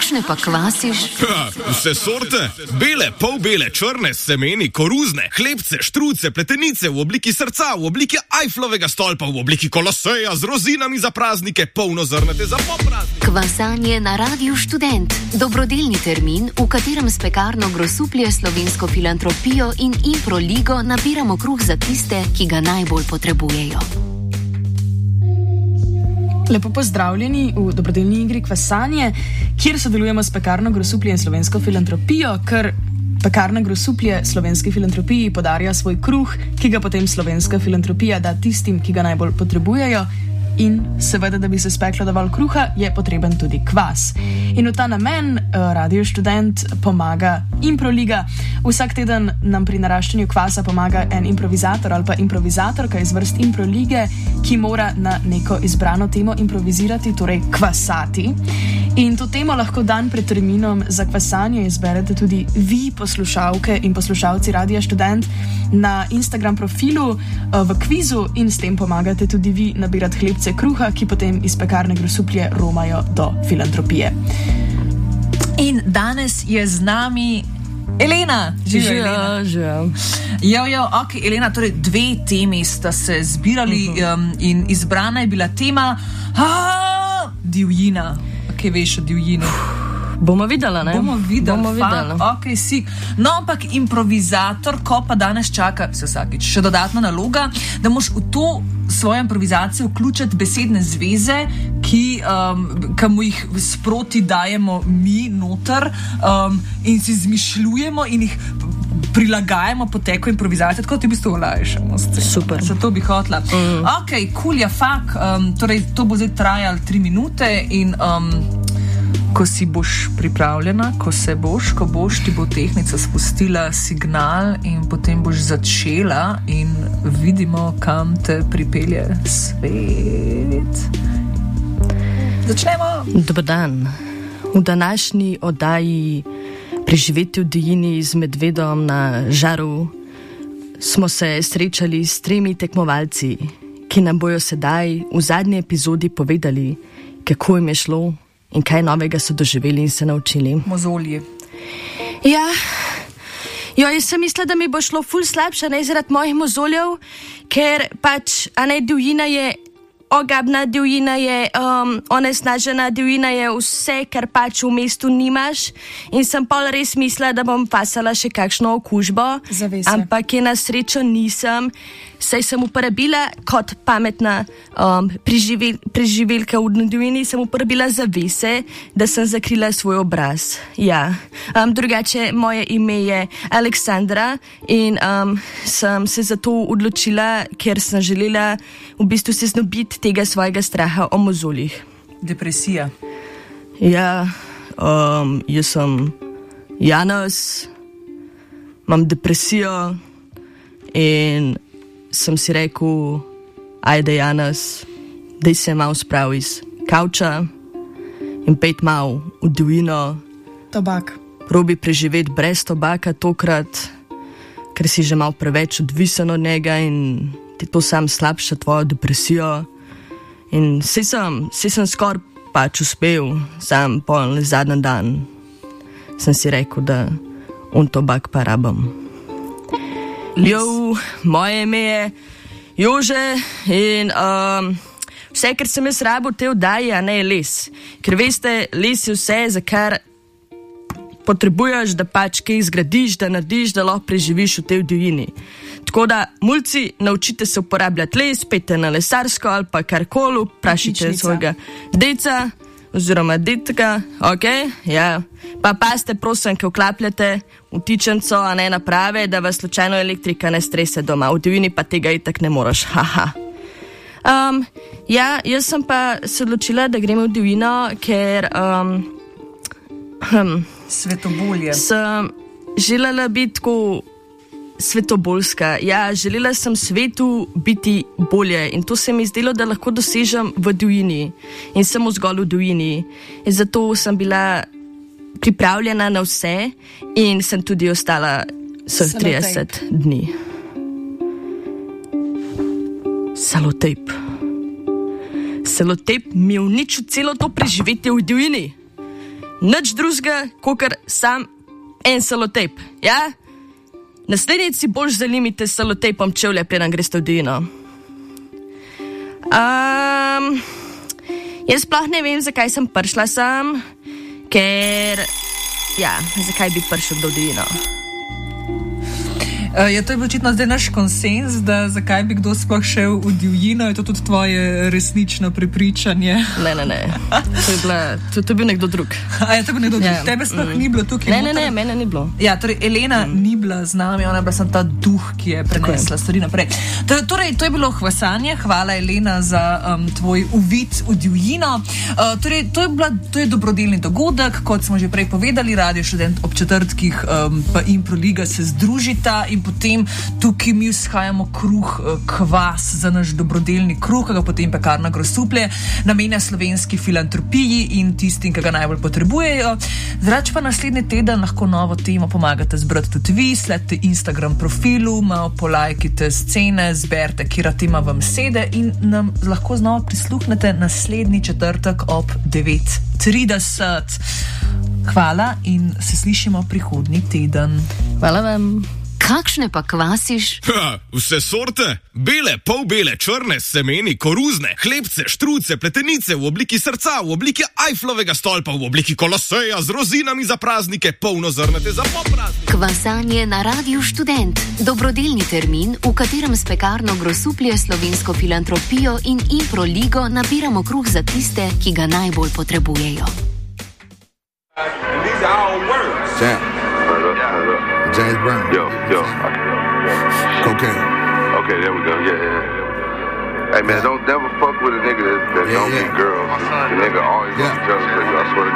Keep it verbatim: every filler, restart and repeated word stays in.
kakšne pa kvasiš? Ha, vse sorte, bele, polbele, črne, semeni, koruzne, hlebce, štruce, pletenice v obliki srca, v obliki Eifflovega stolpa, v obliki koloseja, z rozinami za praznike, polnozrnate za popraznike. Kvasanje na Radiu Študent. Dobrodelni termin, v katerem s pekarno Grosuplje, Slovensko filantropijo in Improligo nabiramo kruh za tiste, ki ga najbolj potrebujejo. Lepo pozdravljeni v dobrodelni igri Kvasanje, kjer sodelujemo s pekarno Grosuplje in Slovensko filantropijo, ker pekarna Grosuplje Slovenski filantropiji podarja svoj kruh, ki ga potem Slovenska filantropija da tistim, ki ga najbolj potrebujejo. In seveda, da bi se speklo dovolj kruha, je potreben tudi kvas. In v ta namen uh, Radio Študent pomaga Improliga. Vsak teden nam pri naraščanju kvasa pomaga en improvizator ali pa improvizatorka iz vrst Improlige, ki mora na neko izbrano temo improvizirati, torej kvasati. In to temo lahko dan pred terminom za kvasanje izberete tudi vi, poslušalke in poslušalci Radia Študent, na Instagram profilu uh, v kvizu in s tem pomagate tudi vi nabirati hlebce kruha, ki potem iz pekarne Grosuplje romajo do filantropije. In danes je z nami Elena. Živijo, živijo. Jo, jo, ok, Elena, torej dve temi sta se zbirali uh-huh. um, in izbrana je bila tema a, divjina. Kaj veš o divjini? Bomo videla, ne? Bomo videla, Bomo videla. Ok, si. No, ampak improvizator, ko pa danes čaka, se vsakič, še dodatna naloga, da moš v to svojo improvizacijo vključiti besedne zveze, ki, um, ki mu jih sproti dajemo mi noter um, in si izmišljujemo in jih prilagajamo poteku improvizacije, tako ti v bistvu olajšamo. Super. Zato bi hotla. Mm. Ok, cool, ja, fak. Um, torej, to bo zdaj trajalo tri minute in um, ko si boš pripravljena, ko se boš, ko boš, ti bo tehnica spustila signal in potem boš začela in vidimo, kam te pripelje svet. Začnemo. Dobar dan. V današnji oddaji Preživeti v divjini z medvedom na žaru smo se srečali s tremi tekmovalci, ki nam bojo sedaj v zadnji epizodi povedali, kako jim je šlo in kaj novega so doživeli in se naučili. Mozolji. Ja, jo, jaz sem mislila, da mi bo šlo ful slabše, ne zaradi mojih mozoljev, ker pač, a ne, divjina je ogabna, divjina je um, onesnažena, divjina je vse, kar pač v mestu nimaš in sem pol res mislila, da bom pasala še kakšno okužbo, Zavese. Ampak je na srečo nisem, saj sem uporabila kot pametna um, preživel, preživelka v divjini, sem uporabila zavese, da sem zakrila svoj obraz. Ja. Um, drugače, moje ime je Aleksandra in um, sem se zato odločila, ker sem želela v bistvu se znobiti tega svojega straha o mozoljih. Depresija. Ja, um, jaz sem Janez, imam depresijo in sem si rekel, ajde Janez, daj se malo sprav iz kavča in pejt malo v divjino. Tobak. Probi preživeti brez tobaka tokrat, ker si že malo preveč odvisen od njega in ti to sam slabša tvojo depresijo. In saj sem, saj sem skoraj pač uspel, sam pol zadnji dan sem si rekel, da on tobak pa rabam. Jo, moje ime je Jože in um, vse, kar sem jaz rabil te oddaji, a ne je les. Ker veste, les je vse, za kar potrebuješ, da pač kaj zgradiš, da narediš, da lahko preživiš v tej divjini. Tako da, mulci, naučite se uporabljati les, pejte na lesarsko ali pa karkoli, vprašajte svojega deca oziroma detka, ok, ja. Pa paste, prosim, ki vklapljate v tičenco, a ne naprave, da vas slučajno elektrika ne strese doma. V divjini pa tega itak ne moraš, haha. Um, ja, jaz sem pa se odločila, da grem v divjino, ker um, hm, Svetobolje. sem želela biti tako svetoboljska. Ja, želela sem svetu biti bolje in to se mi zdelo, da lahko dosežem v divjini in samo zgolj v divjini. In zato sem bila pripravljena na vse in sem tudi ostala trideset dni. Selotejp. Selotejp mi je uničil celo to preživetje v divjini. nič drugega, kot sam en selotejp. Ja? Naslednjič si boš zalimite s selotejpom čevlje, preden greste v divjino. Um, jaz sploh ne vem, zakaj sem prišla sem, ker, ja, zakaj bi prišel do divjino. Uh, je to je očitno zdaj naš konsens, da zakaj bi kdo sploh šel v divjino, je to tudi tvoje resnično prepričanje? Ne, ne, ne. To je, bila, to, to je bil nekdo drug. A je to bil nekdo drug? Ja. Tebe sploh mm. ni bilo tukaj? Ne, ne, ne, mene ni bilo. Ja, torej Elena mm. ni bila z nami, ona je bila sem ta duh, ki je prenesla stvari naprej. Torej, to je bilo hvasanje. Hvala, Elena, za um, tvoj uvid v divjino. Uh, torej, to je, bila, to je dobrodelni dogodek, kot smo že prej povedali, Radio Študent ob četrtkih um, pa Impro Liga se združita in potem tukaj mi vzhajamo kruh, kvas za naš dobrodelni kruh, ki ga potem Pekarna Grosuplje namenja slovenski filantropiji in tistim, ki ga najbolj potrebujejo. Zrač pa naslednji teden lahko novo temo pomagate zbrati tudi vi, sledite Instagram profilu, malo polajkite scene, zberite, kjera tema vam sede in nam lahko znova prisluhnete naslednji četrtek ob devet trideset. Hvala in se slišimo prihodnji teden. Hvala vam. Kakšne pa kvasiš? Ha, vse sorte, bele, polbele, črne, semeni, koruzne, hlebce, štruce, pletenice v obliki srca, v obliki Eifflovega stolpa, v obliki koloseja z rozinami za praznike, polnozrnate za popraznike. Kvasanje na Radiu Študent. Dobrodelni termin, v katerem s Pekarno Grosuplje, slovensko filantropijo in Impro Ligo nabiramo kruh za tiste, ki ga najbolj potrebujejo. James Brown. Yo, yo. Cocaine. Okay, there we go. Yeah, yeah. Hey, man, don't never fuck with a nigga that, that Yeah, don't yeah. get girls. The nigga always Yeah. gonna be jealous of you. I swear to